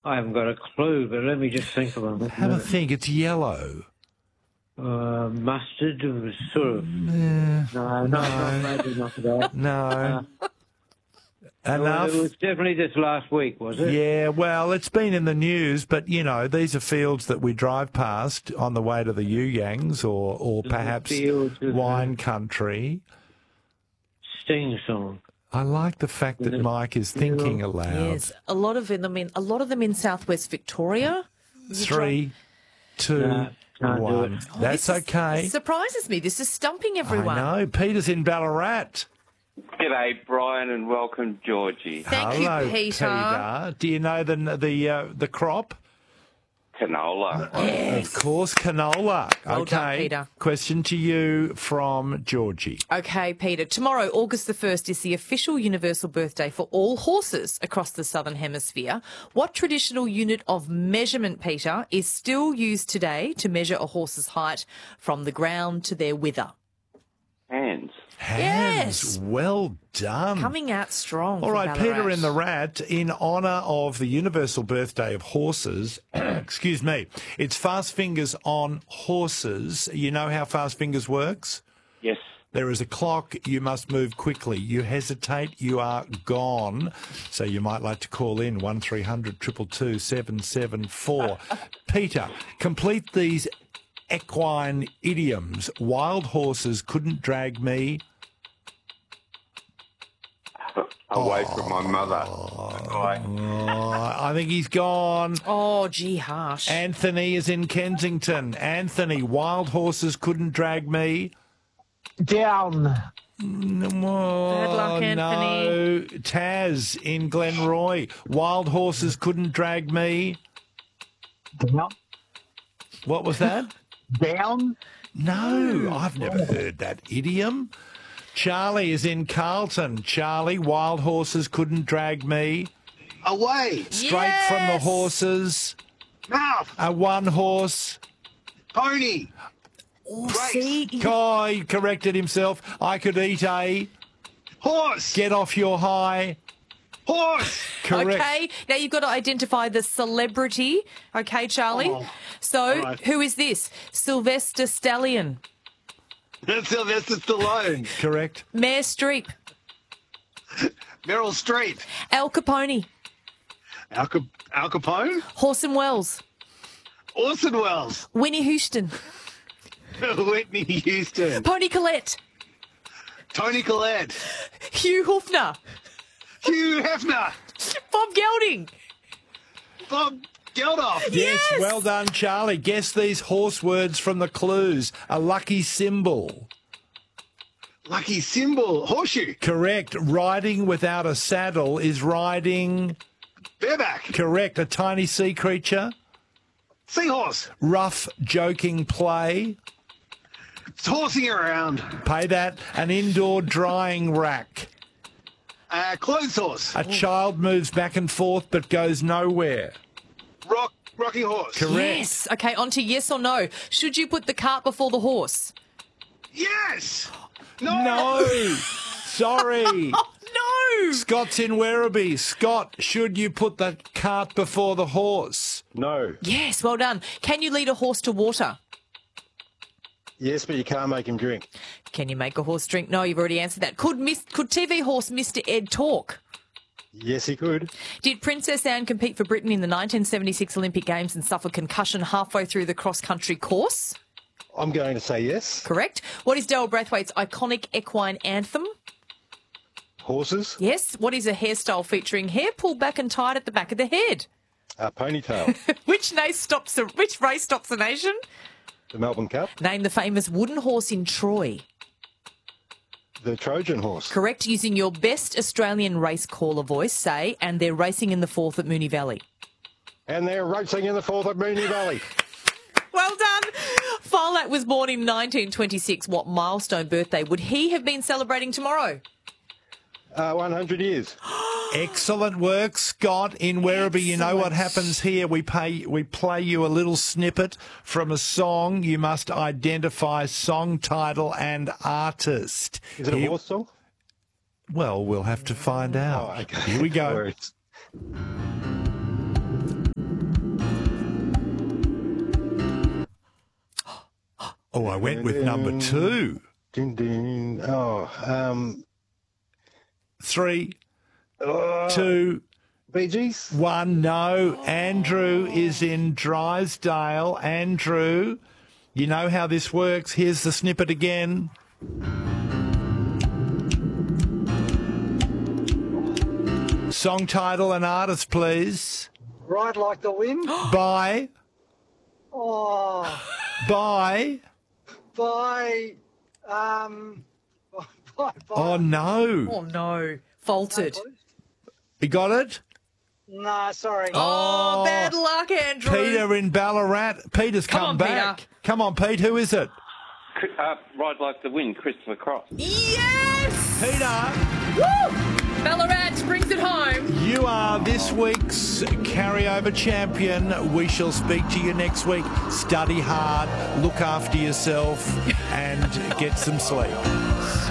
I haven't got a clue, but let me just think of them. Have a think. It's yellow. Mustard was sort of... No, maybe not that. No. Enough? Well, it was definitely this last week, was it? Yeah, well, it's been in the news, but, you know, these are fields that we drive past on the way to the Yuyangs or perhaps wine country. Sting song. I like the fact that Mike is thinking aloud. Yes, a lot of them in Southwest Victoria. 3, 2, 1. That's okay. It surprises me. This is stumping everyone. I know. Peter's in Ballarat. G'day, Brian, and welcome, Georgie. Thank you, Peter. Do you know the crop? Canola. Yes. Of course, canola. Well okay. done, Peter. Question to you from Georgie. Okay, Peter. Tomorrow, August the 1st, is the official universal birthday for all horses across the Southern Hemisphere. What traditional unit of measurement, Peter, is still used today to measure a horse's height from the ground to their wither? Hands. Hands. Yes. Well done. Coming out strong. All right, from Ballarat. Peter in the Rat, in honour of the universal birthday of horses, excuse me, it's Fast Fingers on Horses. You know how Fast Fingers works? Yes. There is a clock. You must move quickly. You hesitate, you are gone. So you might like to call in 1300 222 774. Peter, complete these equine idioms. Wild horses couldn't drag me away from my mother. I think he's gone. Oh, gee, harsh. Anthony is in Kensington. Anthony, wild horses couldn't drag me down. Bad luck, Anthony. No. Taz in Glenroy. Wild horses couldn't drag me down. What was that? Down? No, I've never heard that idiom. Charlie is in Carlton. Charlie, wild horses couldn't drag me away. Straight from the horses. Mouth. A one horse. Pony. Oh, see? Oh, he corrected himself. I could eat a horse. Get off your high horse. Correct. Okay, now you've got to identify the celebrity. Okay, Charlie. So, right. Who is this? Sylvester Stallone. That's Sylvester Stallone. Correct. Meryl Streep. Meryl Streep. Al Capone. Al Capone. Orson Welles. Orson Welles. Winnie Houston. Whitney Houston. Toni Collette. Toni Collette. Hugh Hefner. Hugh Hefner. Bob Gelding. Bob Geldof. Yes, well done, Charlie. Guess these horse words from the clues. A lucky symbol. Lucky symbol. Horseshoe. Correct. Riding without a saddle is riding... Bareback. Correct. A tiny sea creature. Seahorse. Rough, joking play. It's horsing around. Pay that. An indoor drying rack. Clothes horse. A child moves back and forth but goes nowhere. Rocking horse. Correct. Yes. Okay, on to yes or no. Should you put the cart before the horse? Yes. No. Sorry. Oh, no. Scott's in Werribee. Scott, should you put the cart before the horse? No. Yes, well done. Can you lead a horse to water? Yes, but you can't make him drink. Can you make a horse drink? No, you've already answered that. Could TV horse Mr. Ed talk? Yes, he could. Did Princess Anne compete for Britain in the 1976 Olympic Games and suffer concussion halfway through the cross-country course? I'm going to say yes. Correct. What is Daryl Braithwaite's iconic equine anthem? Horses. Yes. What is a hairstyle featuring hair pulled back and tied at the back of the head? A ponytail. Which race stops the nation? The Melbourne Cup. Name the famous wooden horse in Troy. The Trojan horse. Correct. Using your best Australian race caller voice, say, and they're racing in the fourth at Moonee Valley. And they're racing in the fourth at Moonee Valley. Well done. Follett was born in 1926. What milestone birthday would he have been celebrating tomorrow? 100 years. Excellent work, Scott in Werribee. You know what happens here? We play you a little snippet from a song. You must identify song title and artist. Is it a horse song? Well, we'll have to find out. Oh, okay. Here we go. Words. Oh, I went with number 2. Ding, ding. Oh, 3, 2, Bee Gees? 1. No, Andrew is in Drysdale. Andrew, you know how this works. Here's the snippet again. Song title and artist, please. Ride Like the Wind. By. Oh, By. by, Oh, no. Oh, no. Faulted. You got it? Nah, sorry. Oh, bad luck, Andrew. Peter in Ballarat. Peter's Come come on, back. Peter. Come on, Pete. Who is it? Ride Like the Wind, Christopher Cross. Yes! Peter, Woo! Ballarat brings it home. you are this week's carryover champion. We shall speak to you next week. Study hard, look after yourself, and get some sleep.